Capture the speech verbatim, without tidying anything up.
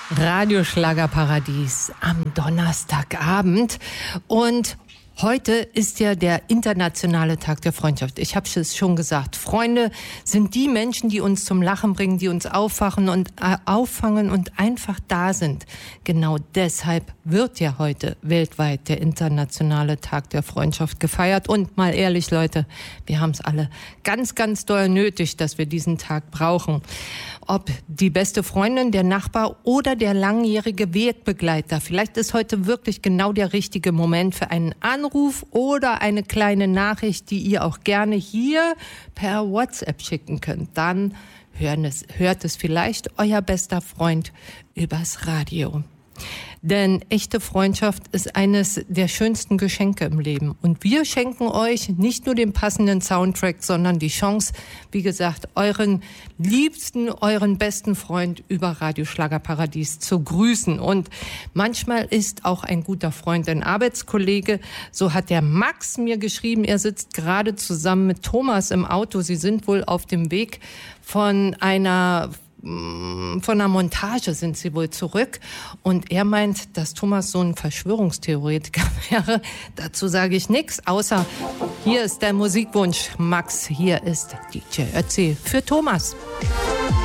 Radio Schlagerparadies am Donnerstagabend und heute ist ja der internationale Tag der Freundschaft. Ich habe es schon gesagt, Freunde sind die Menschen, die uns zum Lachen bringen, die uns aufwachen und äh, auffangen und einfach da sind. Genau deshalb wird ja heute weltweit der internationale Tag der Freundschaft gefeiert. Und mal ehrlich, Leute, wir haben es alle ganz, ganz doll nötig, dass wir diesen Tag brauchen. Ob die beste Freundin, der Nachbar oder der langjährige Wegbegleiter. Vielleicht ist heute wirklich genau der richtige Moment für einen Anruf oder eine kleine Nachricht, die ihr auch gerne hier per WhatsApp schicken könnt. Dann hören es, hört es vielleicht euer bester Freund übers Radio. Denn echte Freundschaft ist eines der schönsten Geschenke im Leben. Und wir schenken euch nicht nur den passenden Soundtrack, sondern die Chance, wie gesagt, euren liebsten, euren besten Freund über Radio Schlagerparadies zu grüßen. Und manchmal ist auch ein guter Freund ein Arbeitskollege. So hat der Max mir geschrieben, er sitzt gerade zusammen mit Thomas im Auto. Sie sind wohl auf dem Weg von einer von einer Montage sind sie wohl zurück und er meint, dass Thomas so ein Verschwörungstheoretiker wäre. Dazu sage ich nichts, außer hier ist der Musikwunsch. Max, hier ist D J Ötzi für Thomas.